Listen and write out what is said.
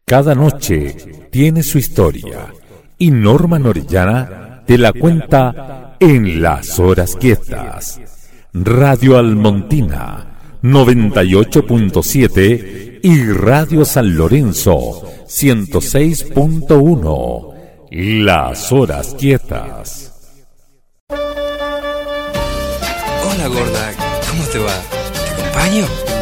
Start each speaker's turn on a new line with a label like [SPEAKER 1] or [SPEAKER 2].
[SPEAKER 1] Cada noche tiene su historia y Norman Orellana te la cuenta en Las Horas Quietas. Radio Almontina 98.7 y Radio San Lorenzo 106.1. Las Horas Quietas.
[SPEAKER 2] Hola gorda, ¿cómo te va? ¿Te acompaño?